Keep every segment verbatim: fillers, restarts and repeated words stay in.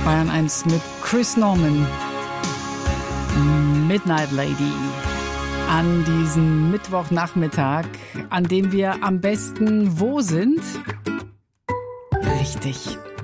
Bayern eins mit Chris Norman. Midnight Lady. An diesem Mittwochnachmittag, an dem wir am besten wo sind? Richtig,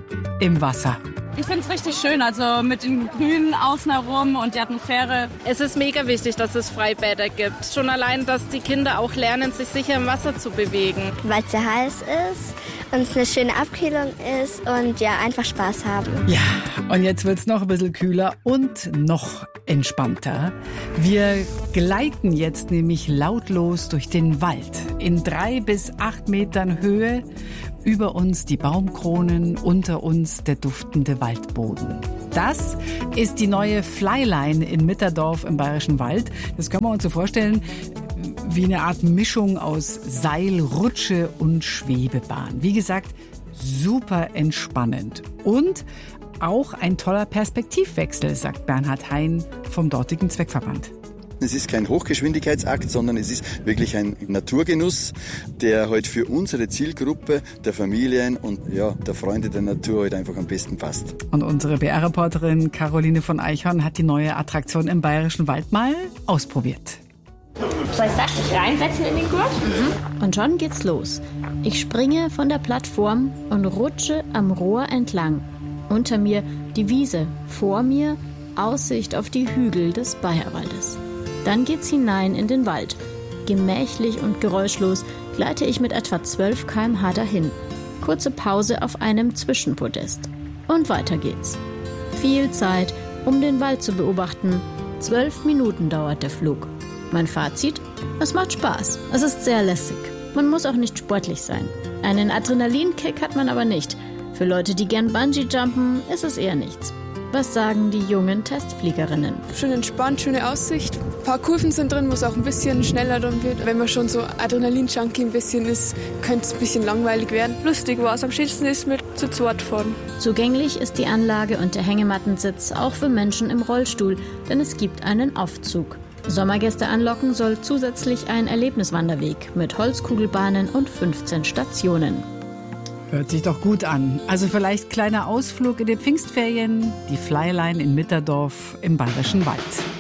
im Wasser. Ich finde es richtig schön, also mit den Grünen außen herum und die Atmosphäre. Es ist mega wichtig, dass es Freibäder gibt. Schon allein, dass die Kinder auch lernen, sich sicher im Wasser zu bewegen. Weil es sehr heiß ist und es eine schöne Abkühlung ist und ja, einfach Spaß haben. Ja, und jetzt wird es noch ein bisschen kühler und noch entspannter. Wir gleiten jetzt nämlich lautlos durch den Wald in drei bis acht Metern Höhe. Über uns die Baumkronen, unter uns der duftende Waldboden. Das ist die neue Flyline in Mitterdorf im Bayerischen Wald. Das können wir uns so vorstellen wie eine Art Mischung aus Seil, Rutsche und Schwebebahn. Wie gesagt, super entspannend und auch ein toller Perspektivwechsel, sagt Bernhard Hein vom dortigen Zweckverband. Es ist kein Hochgeschwindigkeitsakt, sondern es ist wirklich ein Naturgenuss, der halt für unsere Zielgruppe der Familien und ja, der Freunde der Natur halt einfach am besten passt. Und unsere B R-Reporterin Caroline von Eichhorn hat die neue Attraktion im Bayerischen Wald mal ausprobiert. Soll ich sag, dich reinsetzen in den Gurt? Mhm. Und schon geht's los. Ich springe von der Plattform und rutsche am Rohr entlang. Unter mir die Wiese, vor mir Aussicht auf die Hügel des Bayerwaldes. Dann geht's hinein in den Wald. Gemächlich und geräuschlos gleite ich mit etwa zwölf Kilometer pro Stunde dahin. Kurze Pause auf einem Zwischenpodest. Und weiter geht's. Viel Zeit, um den Wald zu beobachten. Zwölf Minuten dauert der Flug. Mein Fazit? Es macht Spaß. Es ist sehr lässig. Man muss auch nicht sportlich sein. Einen Adrenalinkick hat man aber nicht. Für Leute, die gern Bungee-jumpen, ist es eher nichts. Was sagen die jungen Testfliegerinnen? Schön entspannt, schöne Aussicht. Ein paar Kurven sind drin, wo es auch ein bisschen schneller dann wird. Wenn man schon so Adrenalin-Junkie ein bisschen ist, könnte es ein bisschen langweilig werden. Lustig war es. Am schönsten ist mit zu zweit fahren. Zugänglich ist die Anlage und der Hängemattensitz auch für Menschen im Rollstuhl, denn es gibt einen Aufzug. Sommergäste anlocken soll zusätzlich ein Erlebniswanderweg mit Holzkugelbahnen und fünfzehn Stationen. Hört sich doch gut an. Also vielleicht kleiner Ausflug in den Pfingstferien, die Flyline in Mitterdorf im Bayerischen Wald.